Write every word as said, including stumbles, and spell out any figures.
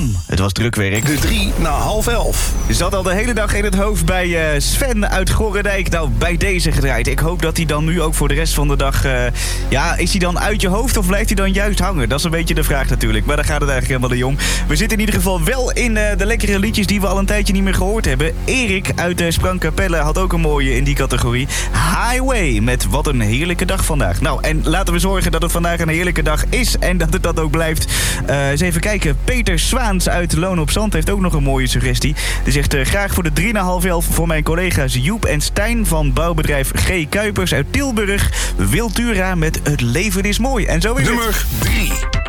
Bam! Het was drukwerk. De drie na half elf. Zat al de hele dag in het hoofd bij uh, Sven uit Gorredijk. Nou, bij deze gedraaid. Ik hoop dat hij dan nu ook voor de rest van de dag... Uh, ja, is hij dan uit je hoofd of blijft hij dan juist hangen? Dat is een beetje de vraag natuurlijk. Maar daar gaat het eigenlijk helemaal niet om. We zitten in ieder geval wel in uh, de lekkere liedjes die we al een tijdje niet meer gehoord hebben. Erik uit uh, Sprangkapelle had ook een mooie in die categorie. Highway met Wat een heerlijke dag vandaag. Nou, en laten we zorgen dat het vandaag een heerlijke dag is en dat het dat ook blijft. Uh, eens even kijken. Peter Zwaans uit Loon op Zand heeft ook nog een mooie suggestie. Die zegt uh, graag voor de drie na half elf voor mijn collega's Joep en Stijn van bouwbedrijf G. Kuipers uit Tilburg. Wiltura met Het leven is mooi. En zo is Nummer het. drie.